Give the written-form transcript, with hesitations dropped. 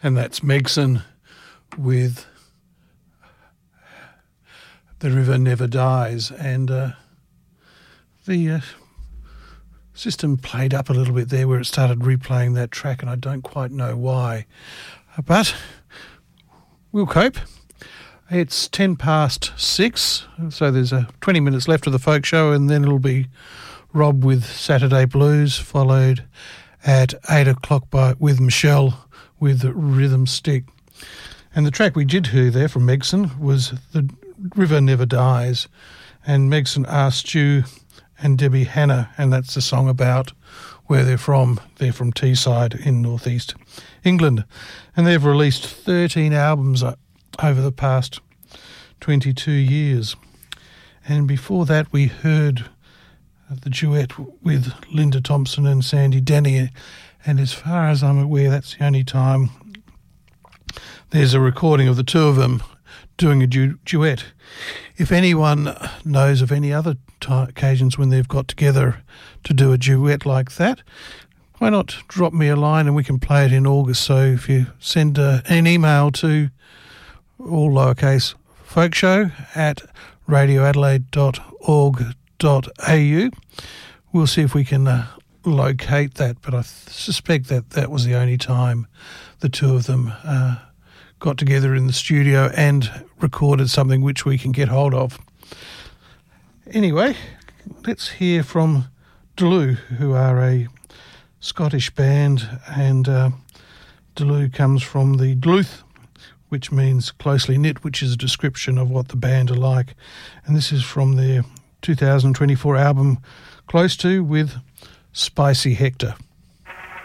And that's Megson with The River Never Dies. And the system played up a little bit there where it started replaying that track, and I don't quite know why. But we'll cope. It's 6:10, so there's 20 minutes left of the folk show, and then it'll be Rob with Saturday Blues, followed at 8 o'clock with Michelle with Rhythm Stick. And the track we did hear there from Megson was The River Never Dies, and Megson asked Stu and Debbie Hanna, and that's the song about where they're from. They're from Teesside in northeast England, and they've released 13 albums over the past 22 years. And before that we heard the duet with Linda Thompson and Sandy Denny, and as far as I'm aware that's the only time there's a recording of the two of them doing a duet. If anyone knows of any other occasions when they've got together to do a duet like that, why not drop me a line and we can play it in August. So if you send an email to all lowercase folkshow@radioadelaide.org.au, we'll see if we can locate that. But I suspect that was the only time the two of them got together in the studio and recorded something which we can get hold of. Anyway, let's hear from Delu, who are a Scottish band, and Delu comes from the Duluth, which means closely knit, which is a description of what the band are like. And this is from their 2024 album Close To with Spicy Hector.